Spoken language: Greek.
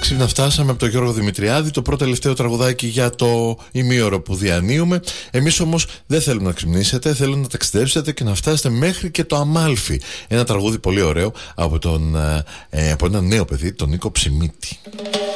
ξύπνα φτάσαμε από τον Γιώργο Δημητριάδη, το πρώτο τελευταίο τραγουδάκι για το ημίωρο που διανύουμε. Εμείς όμως δεν θέλουμε να ξυπνήσετε, θέλουμε να ταξιδέψετε και να φτάσετε μέχρι και το Αμάλφι. Ένα τραγούδι πολύ ωραίο από ένα νέο παιδί, τον Νίκο Ψημίτη.